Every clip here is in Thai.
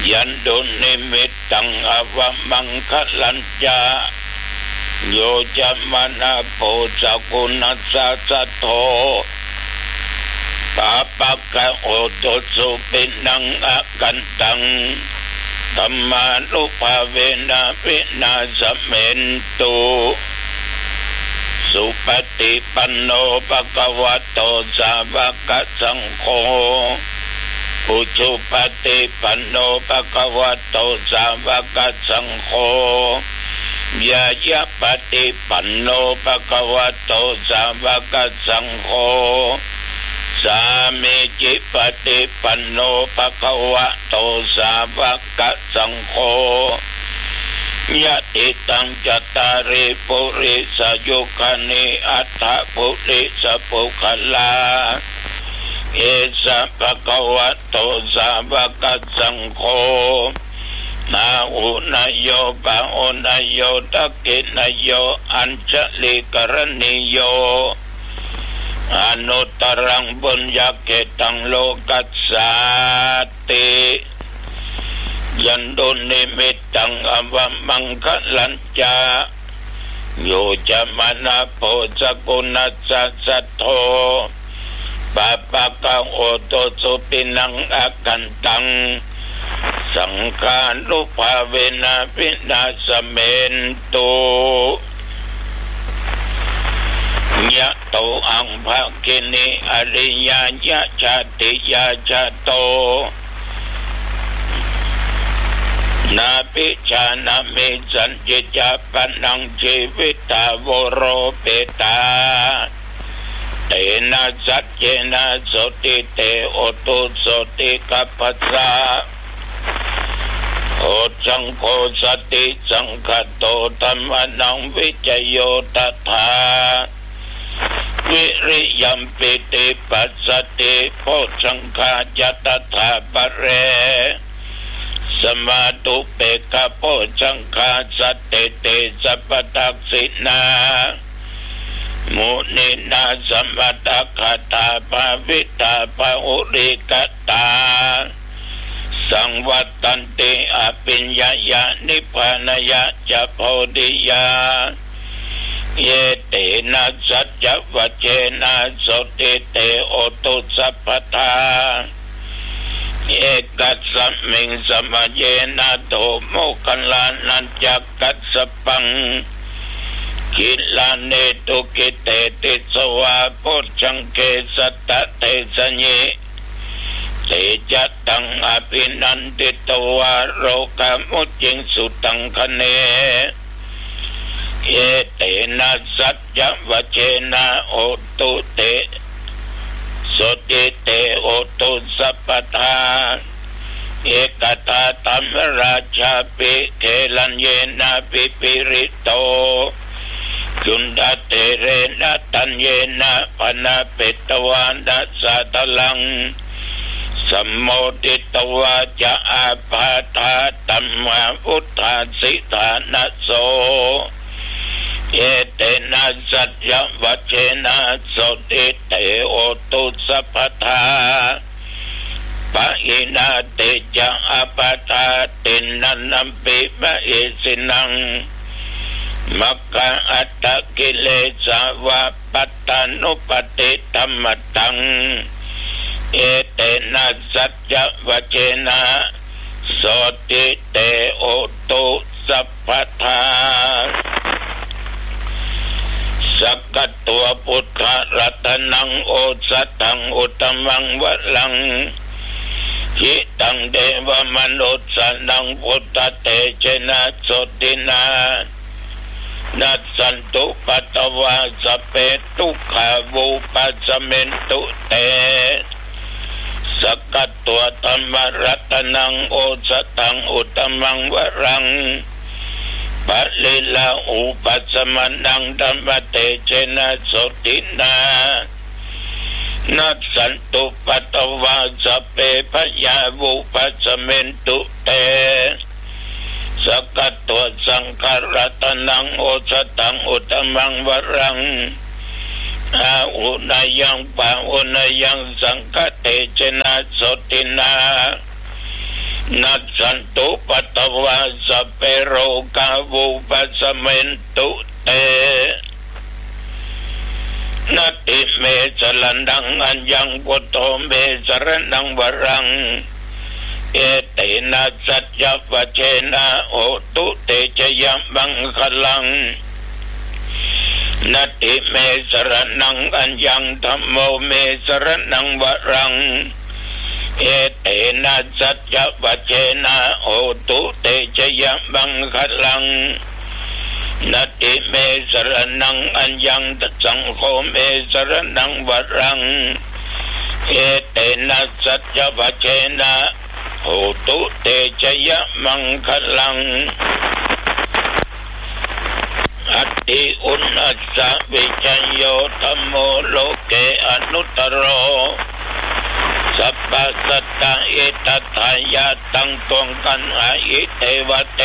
ยันดุนิมิตตังอวมังคลัญจาโยจะมนาโพสกุณัสสะโทปาปะกะโอตุสุปินังอากันตังธัมมานุภาเวนะวินาสเมนตุสุปฏิปันโนภะคะวะโตสาวกสังโฆอุชุปฏิปันโนภะคะวะโตสาวกสังโฆยายะปฏิปันโนภะคะวะโตสาวกสังโฆสามิจิปฏิปันโนภะคะวะโตสาวกสังโฆยะติตังจัตตาริปุริสยุคณิอัตถปุริสปุคลาเอสะภะคะวะโตสาวกสังโฆนาอุนโยปะโอนโยตะกินโยอัญชลิกรณิโยอนุตตรังบุญญาเกตังโลกัสสาติยันดุนิมิตตังอวมังคลัญจาโยจะมนาโพสกุณัสสะโทปาปะกังโอโตสุปินังอากันตังสังฆานุภาเวนะวินาสเมนตุยะโตอังภะกินิอริยญาชาติยาชาโตนาปิชานามิสัญจิจาปนังชีวิตาวโรเปตาเตนะสัจเจนะโสติเตโอตุโสติกัปปะสะโอจังโฆสติสังคโตธัมมานังวิจโยตถาวิริยัมปิติปัสสติโพชังคาจัตถาปะเรสมาตุเปกะโพชังคาสัตเตเตสัพพทักษินามุนินาสัมปตะคตาภาวิตาภาอุริกตาสังวัตตันติอภิญญายะนิพพานายะจะโพธิยาเยเตนะสัจจวัจเจนะโสติเตโอตุสัพพทาเอกัสสมิงสมเยนะโตโมคัลลานันจักกัสสปังกิลาเนตุกิเตติสวะปุชังเกสัตตะเทสญิเตจัตตังอภินันติตวะโรกามุจิงสุตังคเนเอเตนะสัจจวัจเจนะโอตุเตโสติเตโอตุสัพพทาเอกตาตัมราชาปิเขลัญเยนะปิปิริโตจุนดาเตเรนะตัญเยนะปนาเปตวานัสสะตลังสัมโมทิตวาจะอาภาธาตัมมาอุทธาสิธานะโสเอเตนะสัจจวัจเจนะโสติเตโอตุสัพพทาปะอินาเตจะอาปาทาตินันนัมปิมะเอสินังมัคคะอัตตกิเลสาวะปัตตานุปติธัมมตังเอเตนะสัจจวัจเจนะโสติเตโอตุสัพพทาสักกตัวพุทธรัตนังโอสัตถังอุตตมังวะลังหิตังเดวมนุสสนังพุทธเตเจนะโสตินานัสสันตุปัตตวาสเปตุขาวุปัสสเมนตุเตสักกตัวธรรมรัตนังโอสัตถังอุตตมังวะรังปัลลิลาอุปัสสมานังธัมมเตเจนะโสตินานัสสันตุปัตตวาสเปพยาวุปัสสเมนตุเตสักกตัวสังขารตนังโอสัตถังอุตตมังวะรังอาอุนายังปะอุนายังสังฆเตเจนะโสตินานัสสันตุปัตตวาสเปโรกาวุปัสเมนตุเตนัตติเมสลันดังอัญญังพุทโธเมสรณังวรังเอเตนะสัจจวัชเชนะโอตุเตชยมังคลังนัตติเมสรณังอัญญังธัมโมเมสรณังวรังเอเตนะสัจจวัชเชนะโอตุเตชยมังคลังนัตติเมสรณังอัญญังตัสสังโฆเมสรณังวรังเอเตนะสัจจวัชเชนะโอตุเตชยมังคลังอัตติอุณัสสะวิจัยโยธัมโมโลเกอนุตตโรสัพพสัตตะเอตัทายะตังตวงกันอาอิเทวเต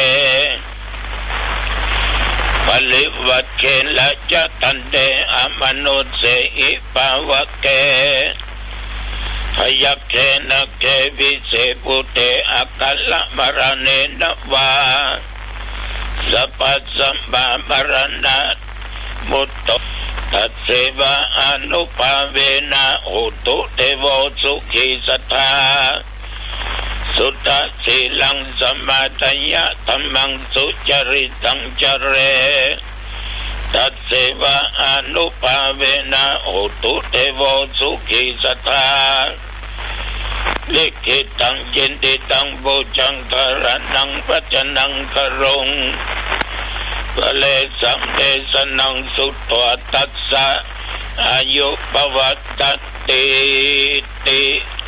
ปลิวัตเกละจะตันเตอมนุสเสอิปาวะเกพยัคเขนะเกวิเสปุเตอะกัลละมรเนนะวาสัพพสัมบามรณะมุตโตตัสเสวะอนุภาเวนะโหตุเทโวสุขีสัทธาสุตตะสีลังสมาทยะธัมมังสุจริตังจเรตัสเสวะอนุภาเวนะโหตุเทโวสุขีสัทธาลิขิตังยินดีตังบูชังกรนังปัจจนังกรงกเลสัมเดสนังสุตตวตัสสะอายุปวัตติติ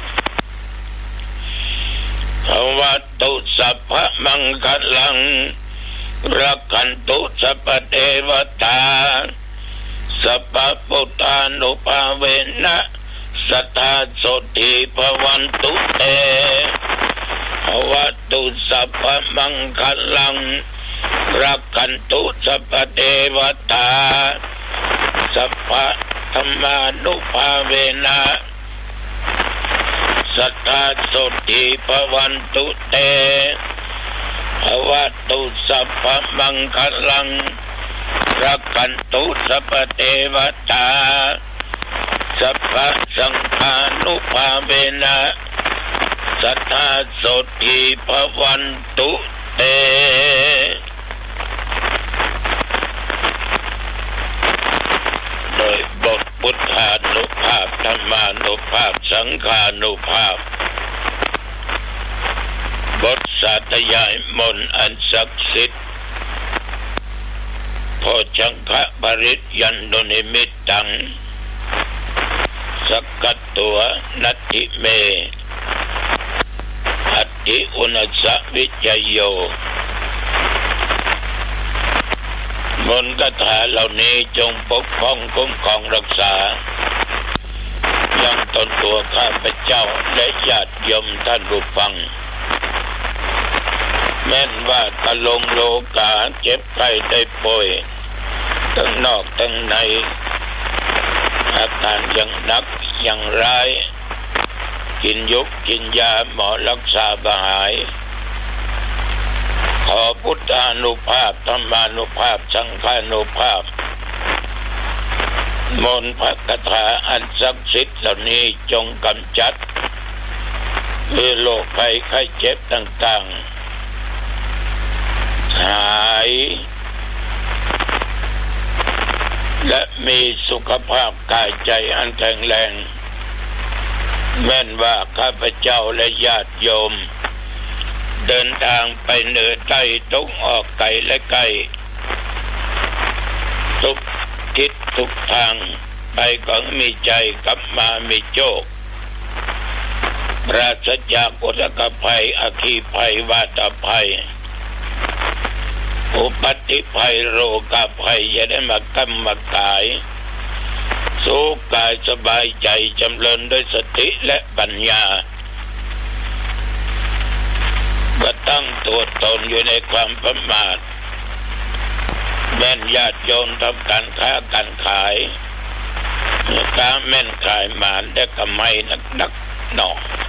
ภวัตตุสัพพมังคลังรักขันตุสัพพเทวตาสัพพพุทธานุภาเวนะสัทธาโสติภวันตุเตภวัตตุสัพพมังคลังรักขันตุสัพพเทวตาสัพพธรรมานุภาเวนะสัทธาโสติภวันตุเตภวัตตุสัพพมังคลังรักขันตุสัพพเทวตาสัพพสังฆานุภาเวนะสัทธาโสติภวันตุเตโดยบทพุทธานุภาพธรรมานุภาพสังฆานุภาพบทสาธยายมนต์อันศักดิ์สิทธิ์โพชังคะปริยันตุนิมิตตังสักกัตตัวนัตติเมอัตติอุณัสสะวิจัยโยมนต์คาถาเหล่านี้จงปกป้องคุ้มครองรักษายังตนตัวข้าพเจ้าและญาติโยมท่านผู้ฟังแม้นว่าตะลงโลกาเจ็บไข้ได้ป่วยทั้งนอกทั้งในอาการยังหนักยังร้ายกินยุกกินยาหมอรักษาบหายขอพุทธานุภาพธรรมานุภาพสังฆานุภาพมนต์พระคาถาอันศักดิ์สิทธิ์เหล่านี้จงกำจัดโรคภัยไข้เจ็บต่างๆหายและมีสุขภาพกายใจอันแข็งแรงแม้นว่าข้าพเจ้าและญาติโยมเดินทางไปเหนือใต้ตกออกไกลและไกลทุกทิศทุกทางไปก็มีใจกลับมามีโชคปราศจากอุทกภัยอคีภัยวาตภัยอุปัติภัยโรคภัยอย่าได้มากำมากายสุขกายสบายใจจำเริญด้วยสติและปัญญาก็ตั้งตัวตนอยู่ในความประมาทแม่นญาติโยมทำการค้าการขายการแม่นขายหมานได้กำไรนักหนอ